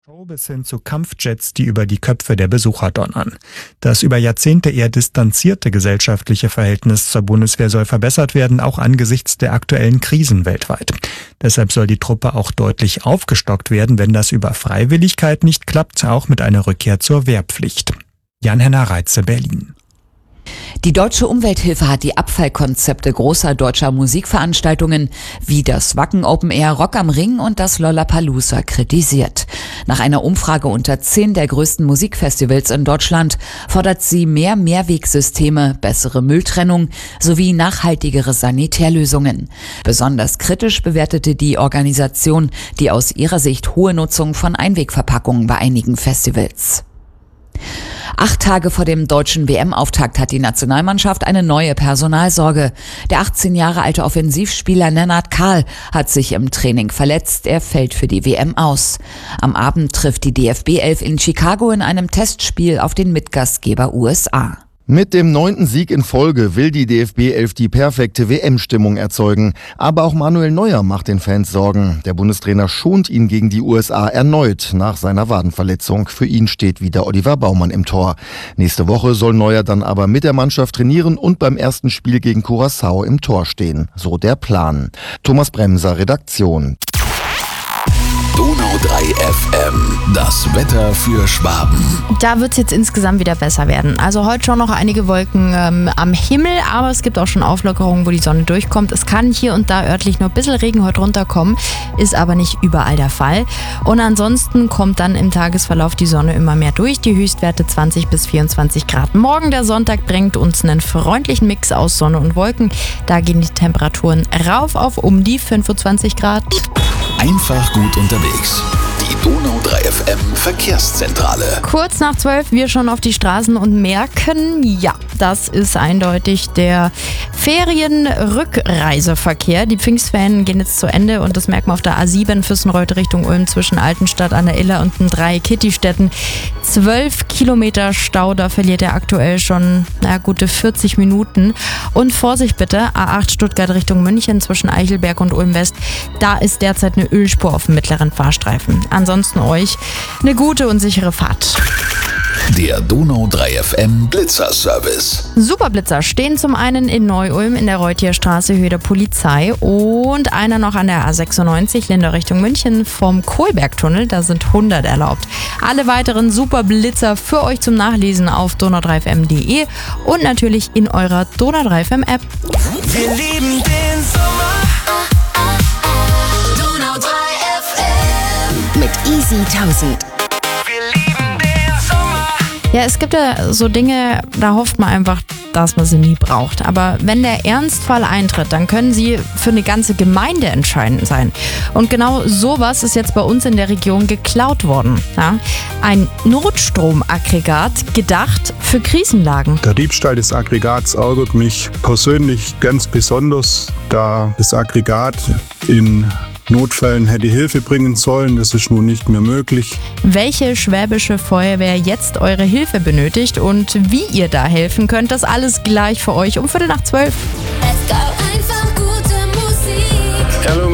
Show bis hin zu Kampfjets, die über die Köpfe der Besucher donnern. Das über Jahrzehnte eher distanzierte gesellschaftliche Verhältnis zur Bundeswehr soll verbessert werden, auch angesichts der aktuellen Krisen weltweit. Deshalb soll die Truppe auch deutlich aufgestockt werden, wenn das über Freiwilligkeit nicht klappt, auch mit einer Rückkehr zur Wehrpflicht. Jan-Henner Reitze, Berlin. Die Deutsche Umwelthilfe hat die Abfallkonzepte großer deutscher Musikveranstaltungen wie das Wacken Open Air Rock am Ring und das Lollapalooza kritisiert. Nach einer Umfrage unter 10 der größten Musikfestivals in Deutschland fordert sie mehr Mehrwegsysteme, bessere Mülltrennung sowie nachhaltigere Sanitärlösungen. Besonders kritisch bewertete die Organisation die aus ihrer Sicht hohe Nutzung von Einwegverpackungen bei einigen Festivals. 8 Tage vor dem deutschen WM-Auftakt hat die Nationalmannschaft eine neue Personalsorge. Der 18 Jahre alte Offensivspieler Lennart Kahl hat sich im Training verletzt. Er fällt für die WM aus. Am Abend trifft die DFB-11 in Chicago in einem Testspiel auf den Mitgastgeber USA. Mit dem 9. Sieg in Folge will die DFB-11 die perfekte WM-Stimmung erzeugen. Aber auch Manuel Neuer macht den Fans Sorgen. Der Bundestrainer schont ihn gegen die USA erneut nach seiner Wadenverletzung. Für ihn steht wieder Oliver Baumann im Tor. Nächste Woche soll Neuer dann aber mit der Mannschaft trainieren und beim ersten Spiel gegen Curaçao im Tor stehen. So der Plan. Thomas Bremser, Redaktion. Donau 3 FM, das Wetter für Schwaben. Da wird es jetzt insgesamt wieder besser werden. Also heute schon noch einige Wolken am Himmel, aber es gibt auch schon Auflockerungen, wo die Sonne durchkommt. Es kann hier und da örtlich nur ein bisschen Regen heute runterkommen, ist aber nicht überall der Fall. Und ansonsten kommt dann im Tagesverlauf die Sonne immer mehr durch. Die Höchstwerte 20 bis 24 Grad. Morgen, der Sonntag, bringt uns einen freundlichen Mix aus Sonne und Wolken. Da gehen die Temperaturen rauf auf um die 25 Grad. Einfach gut unterwegs. Die Donau 3 FM Verkehrszentrale. Kurz nach 12 wir schon auf die Straßen und merken, ja, das ist eindeutig der Ferienrückreiseverkehr. Die Pfingstferien gehen jetzt zu Ende und das merkt man auf der A7 Fürstenreuth Richtung Ulm zwischen Altenstadt an der Iller und den 3 Kittistädten. 12 Kilometer Stau, da verliert er aktuell schon gute 40 Minuten. Und Vorsicht bitte, A8 Stuttgart Richtung München zwischen Eichelberg und Ulm West. Da ist derzeit eine Ölspur auf dem mittleren Fahrstreifen. Ansonsten euch eine gute und sichere Fahrt. Der Donau 3 FM Blitzerservice. Superblitzer stehen zum einen in Neu-Ulm in der Reuthierstraße Höhe der Polizei und einer noch an der A96 Lindau Richtung München vom Kohlbergtunnel. Da sind 100 erlaubt. Alle weiteren Superblitzer für euch zum Nachlesen auf donau3fm.de und natürlich in eurer Donau 3 FM App. Wir lieben den Sommer. Donau 3 FM. Mit Easy 1000. Ja, es gibt ja so Dinge, da hofft man einfach, dass man sie nie braucht. Aber wenn der Ernstfall eintritt, dann können sie für eine ganze Gemeinde entscheidend sein. Und genau sowas ist jetzt bei uns in der Region geklaut worden. Ja? Ein Notstromaggregat, gedacht für Krisenlagen. Der Diebstahl des Aggregats ärgert mich persönlich ganz besonders, da das Aggregat in Notfällen hätte Hilfe bringen sollen. Das ist nun nicht mehr möglich. Welche schwäbische Feuerwehr jetzt eure Hilfe benötigt und wie ihr da helfen könnt, das alles gleich für euch um 11:45. Es gab einfach gute Musik. Hallo.